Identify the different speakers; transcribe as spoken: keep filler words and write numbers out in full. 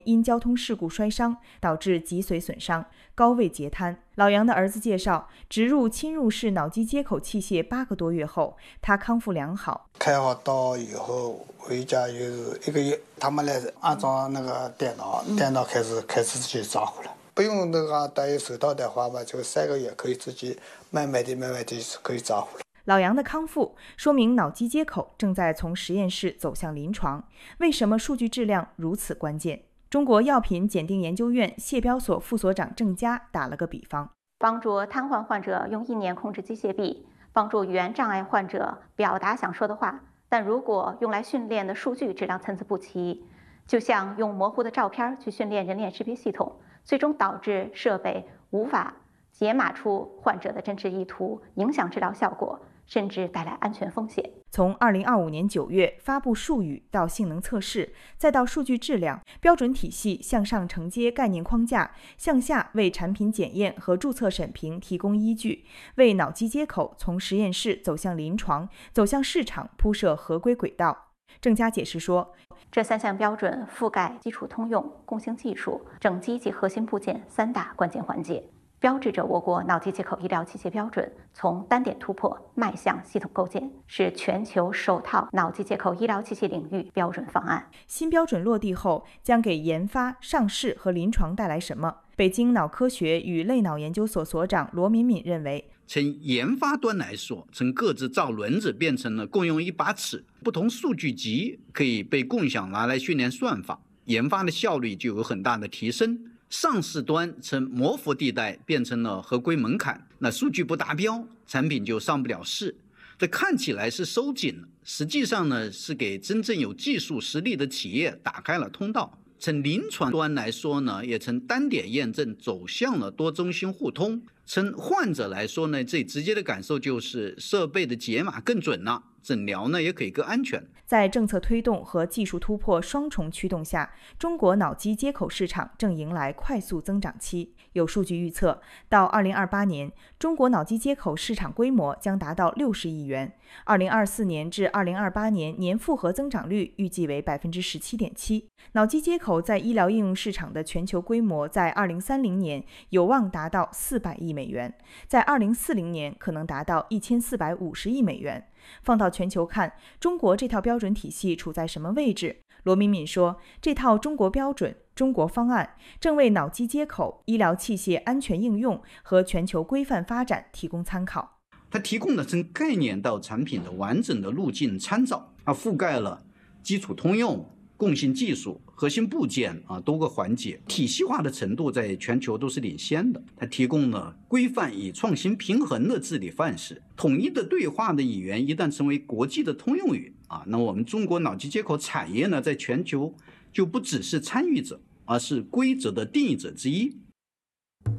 Speaker 1: 因交通事故摔伤，导致脊髓损伤，高位截瘫。老杨的儿子介绍，植入侵入式脑机接口器械八个多月后，他康复良好。
Speaker 2: 开好刀以后回家有一个月，他们来安装那个电脑，嗯、电脑开始开始自己抓呼了，不用那个戴手套的话吧，就三个月可以自己慢慢的、慢慢的可以抓呼了。
Speaker 1: 老杨的康复说明脑机接口正在从实验室走向临床。为什么数据质量如此关键？中国药品检定研究院谢标所副所长郑佳打了个比方：
Speaker 3: 帮助瘫痪患者用意念控制机械臂，帮助语言障碍患者表达想说的话。但如果用来训练的数据质量参差不齐，就像用模糊的照片去训练人脸识别系统，最终导致设备无法解码出患者的真实意图，影响治疗效果，甚至带来安全风险。
Speaker 1: 从二零二五年九月发布术语到性能测试，再到数据质量，标准体系向上承接概念框架，向下为产品检验和注册审评提供依据，为脑机接口从实验室走向临床、走向市场铺设合规轨道。郑佳解释说，
Speaker 3: 这三项标准覆盖基础通用、共性技术、整机及核心部件三大关键环节，标志着我国脑机接口医疗器械标准从单点突破迈向系统构建，是全球首套脑机接口医疗器械领域标准方案。
Speaker 1: 新标准落地后，将给研发、上市和临床带来什么？北京脑科学与类脑研究所所长罗敏敏认为，
Speaker 4: 从研发端来说，从各自造轮子变成了共用一把尺，不同数据集可以被共享拿来训练算法，研发的效率就有很大的提升。上市端从模糊地带变成了合规门槛，那数据不达标，产品就上不了市。这看起来是收紧了，实际上呢是给真正有技术实力的企业打开了通道。从临床端来说呢，也从单点验证走向了多中心互通。从患者来说呢，最直接的感受就是设备的解码更准了，诊疗呢也可以更安全。
Speaker 1: 在政策推动和技术突破双重驱动下，中国脑机接口市场正迎来快速增长期。有数据预测，到二零二八年，中国脑机接口市场规模将达到六十亿元。二零二四年至二零二八年年复合增长率预计为百分之十七点七。脑机接口在医疗应用市场的全球规模，在二零三零年有望达到四百亿美元，在二零四零年可能达到一千四百五十亿美元。放到全球看，中国这套标准体系处在什么位置？罗敏敏说，这套中国标准、中国方案正为脑机接口医疗器械安全应用和全球规范发展提供参考。
Speaker 4: 它提供了从概念到产品的完整的路径参照，它覆盖了基础通用、共性技术、核心部件啊多个环节，体系化的程度在全球都是领先的。它提供了规范与创新平衡的治理范式，统一的对话的语言一旦成为国际的通用语啊，那我们中国脑机接口产业呢，在全球就不只是参与者，而是规则的定义者之一。